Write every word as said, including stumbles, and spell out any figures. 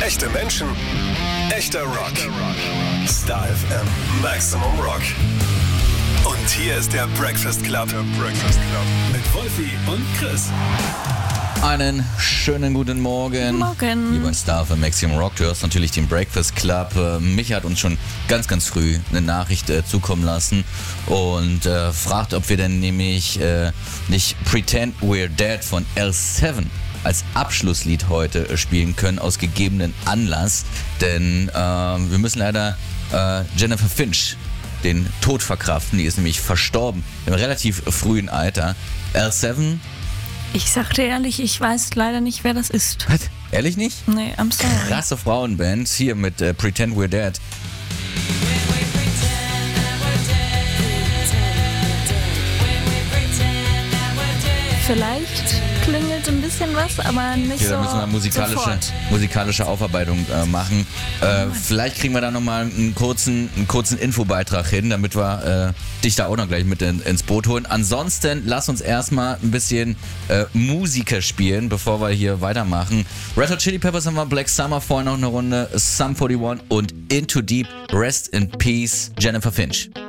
Echte Menschen, echter Rock. Star F M Maximum Rock. Und hier ist der Breakfast Club. Der Breakfast Club. Mit Wolfi und Chris. Einen schönen guten Morgen. Morgen. Hier bei Star F M Maximum Rock. Du hörst natürlich den Breakfast Club. Äh, Micha hat uns schon ganz, ganz früh eine Nachricht äh, zukommen lassen und äh, fragt, ob wir denn nämlich äh, nicht Pretend We're Dead von L sieben als Abschlusslied heute äh, spielen können, aus gegebenen Anlass. Denn äh, wir müssen leider äh, Jennifer Finch den Tod verkraften. Die ist nämlich verstorben im relativ frühen Alter. L sieben. Ich sagte ehrlich, ich weiß leider nicht, wer das ist. Was? Ehrlich nicht? Nee, I'm sorry. Krasse Frauenband hier mit äh, Pretend We're Dead. Vielleicht klingelt ein bisschen was, aber nicht Hier, so da müssen wir musikalische, sofort. musikalische Aufarbeitung äh, machen. Äh, vielleicht kriegen wir da nochmal einen kurzen, einen kurzen Infobeitrag hin, damit wir äh, dich da auch noch gleich mit in, ins Boot holen. Ansonsten lass uns erstmal ein bisschen äh, Musiker spielen, bevor wir hier weitermachen. Red Hot Chili Peppers haben wir, Black Summer vorhin noch eine Runde, Sum einundvierzig und Into Deep, Rest in Peace, Jennifer Finch.